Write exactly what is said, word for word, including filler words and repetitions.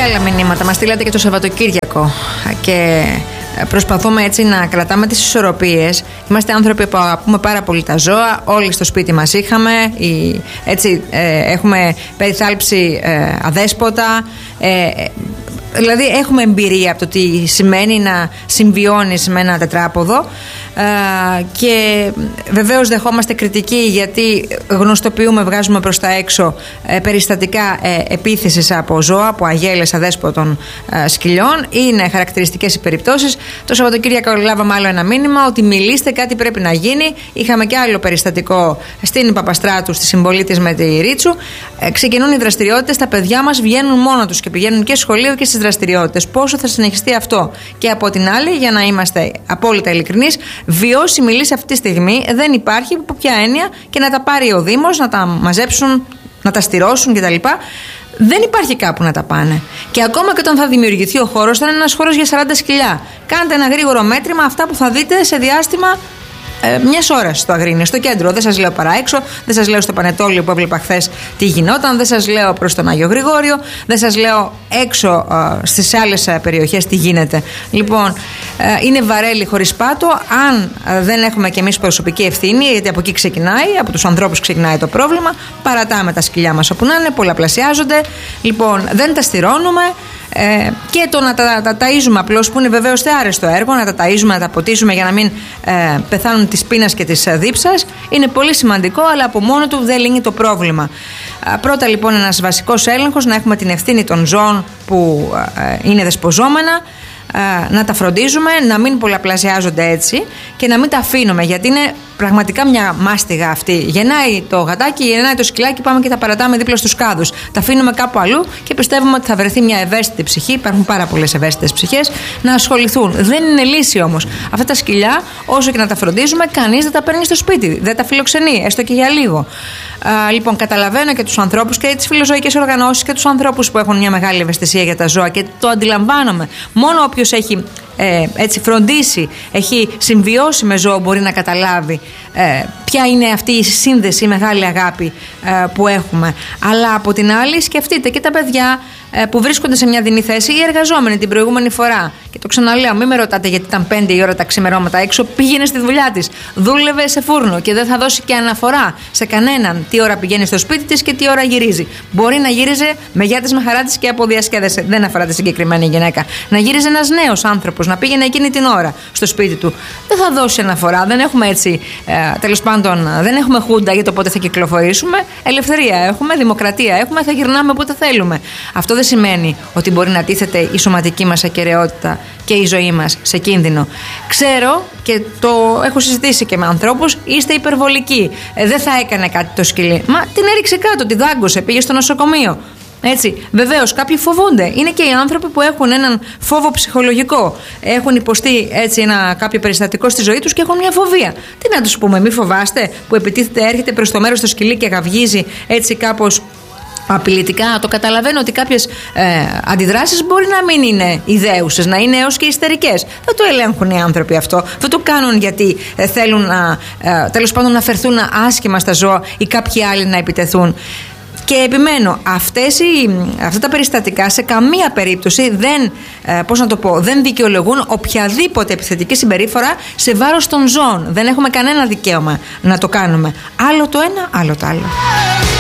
άλλα μηνύματα. Μας στείλατε και το Σαββατοκύριακο. Και προσπαθούμε έτσι να κρατάμε τις ισορροπίες. Είμαστε άνθρωποι που αγαπούμε πάρα πολύ τα ζώα. Όλοι στο σπίτι μας είχαμε. Έτσι, ε, έχουμε περιθάλψει ε, αδέσποτα. Ε, Δηλαδή έχουμε εμπειρία από το τι σημαίνει να συμβιώνεις με ένα τετράποδο, και βεβαίως δεχόμαστε κριτική γιατί γνωστοποιούμε, βγάζουμε προς τα έξω περιστατικά επίθεσης από ζώα, από αγέλες αδέσποτων σκυλιών. Είναι χαρακτηριστικές οι περιπτώσεις. Το Σαββατοκύριακο λάβαμε άλλο ένα μήνυμα ότι μιλήστε, κάτι πρέπει να γίνει. Είχαμε και άλλο περιστατικό στην Παπαστράτου, στη Συμπολίτης με τη Ρίτσου. Ξεκινούν οι δραστηριότητες, τα παιδιά μας βγαίνουν μόνα τους και πηγαίνουν και σχολείο και στις δραστηριότητες. Πόσο θα συνεχιστεί αυτό? Και από την άλλη, για να είμαστε απόλυτα ειλικρινείς, βιώσιμη λύση αυτή τη στιγμή δεν υπάρχει. Από ποια έννοια? Και να τα πάρει ο Δήμος, να τα μαζέψουν, να τα στηρώσουν κτλ. Δεν υπάρχει κάπου να τα πάνε. Και ακόμα και όταν θα δημιουργηθεί ο χώρος, θα είναι ένας χώρος για σαράντα σκυλιά. Κάντε ένα γρήγορο μέτρημα, αυτά που θα δείτε σε διάστημα Ε, μια ώρα στο Αγρίνιο, στο κέντρο. Δεν σας λέω παρά έξω, δεν σας λέω στο Πανετόλιο που έβλεπα χθες τι γινόταν, δεν σας λέω προς τον Άγιο Γρηγόριο, δεν σας λέω έξω ε, στις άλλες ε, περιοχές τι γίνεται. Λοιπόν, ε, είναι βαρέλι χωρίς πάτο. Αν ε, δεν έχουμε κι εμείς προσωπική ευθύνη, γιατί από εκεί ξεκινάει, από τους ανθρώπους ξεκινάει το πρόβλημα, παρατάμε τα σκυλιά μας όπου να είναι, πολλαπλασιάζονται. Λοιπόν, δεν τα στηρώνουμε. Ε, και το να τα, τα ταΐζουμε απλώς, που είναι βεβαίως θεάρεστο έργο, να τα ταΐζουμε, να τα ποτίζουμε για να μην ε, πεθάνουν της πείνας και της ε, δίψας, είναι πολύ σημαντικό, αλλά από μόνο του δεν λύνει το πρόβλημα. Ε, πρώτα λοιπόν ένας βασικός έλεγχος, να έχουμε την ευθύνη των ζώων που ε, είναι δεσποζόμενα, ε, να τα φροντίζουμε, να μην πολλαπλασιάζονται έτσι και να μην τα αφήνουμε, γιατί είναι πραγματικά μια μάστιγα αυτή. Γεννάει το γατάκι, γεννάει το σκυλάκι, πάμε και τα παρατάμε δίπλα στους κάδους. Τα αφήνουμε κάπου αλλού και πιστεύουμε ότι θα βρεθεί μια ευαίσθητη ψυχή. Υπάρχουν πάρα πολλές ευαίσθητες ψυχές να ασχοληθούν. Δεν είναι λύση όμως. Αυτά τα σκυλιά, όσο και να τα φροντίζουμε, κανείς δεν τα παίρνει στο σπίτι. Δεν τα φιλοξενεί, έστω και για λίγο. Α, λοιπόν, καταλαβαίνω και τους ανθρώπους και τις φιλοζωικές οργανώσεις και τους ανθρώπους που έχουν μια μεγάλη ευαισθησία για τα ζώα και το αντιλαμβάνομαι. Μόνο όποιος έχει ε, έτσι φροντίσει, έχει συμβιώσει με ζώο, μπορεί να καταλάβει ε, ποια είναι αυτή η σύνδεση, η μεγάλη αγάπη ε, που έχουμε. Αλλά από την άλλη, σκεφτείτε και τα παιδιά ε, που βρίσκονται σε μια δινή θέση, οι εργαζόμενοι την προηγούμενη φορά. Και το ξαναλέω, μην με ρωτάτε γιατί ήταν πέντε η ώρα τα ξημερώματα έξω, πήγαινε στη δουλειά της. Δούλευε σε φούρνο και δεν θα δώσει και αναφορά σε κανέναν τι ώρα πηγαίνει στο σπίτι της και τι ώρα γυρίζει. Μπορεί να γύριζε με γιά της, με χαρά της και από διασκέδαση. Δεν αφορά τη συγκεκριμένη γυναίκα. Να γύριζε ένας νέος άνθρωπος, να πήγαινε εκείνη την ώρα στο σπίτι του. Δεν θα δώσει αναφορά. Δεν έχουμε έτσι, ε, τέλος πάντων, δεν έχουμε χούντα για το πότε θα κυκλοφορήσουμε. Ελευθερία έχουμε, δημοκρατία έχουμε, θα γυρνάμε όποτε θέλουμε. Αυτό δεν σημαίνει ότι μπορεί να τίθεται η σωματική μας ακεραιότητα και η ζωή μας σε κίνδυνο. Ξέρω και το έχω συζητήσει και με ανθρώπους, είστε υπερβολικοί. Ε, δεν θα έκανε κάτι το σκυλί. Μα την έριξε κάτω, τη δάγκωσε, πήγε στο νοσοκομείο. Έτσι, βεβαίως κάποιοι φοβούνται. Είναι και οι άνθρωποι που έχουν έναν φόβο ψυχολογικό. Έχουν υποστεί έτσι ένα κάποιο περιστατικό στη ζωή τους και έχουν μια φοβία. Τι να τους πούμε, μη φοβάστε, που επιτίθεται, έρχεται προς το μέρος το σκυλί και γαυγίζει έτσι κάπως απειλητικά. Το καταλαβαίνω ότι κάποιες ε, αντιδράσεις μπορεί να μην είναι ιδέουσες, να είναι έως και ιστερικές. Δεν το ελέγχουν οι άνθρωποι αυτό. Δεν το κάνουν γιατί ε, θέλουν να, ε, τέλος πάντων να φερθούν άσχημα στα ζώα ή κάποιοι άλλοι να επιτεθούν. Και επιμένω, αυτές οι, αυτά τα περιστατικά σε καμία περίπτωση δεν, ε, πώς να το πω, δεν δικαιολογούν οποιαδήποτε επιθετική συμπερίφορα σε βάρος των ζώων. Δεν έχουμε κανένα δικαίωμα να το κάνουμε. Άλλο το ένα, άλλο το άλλο.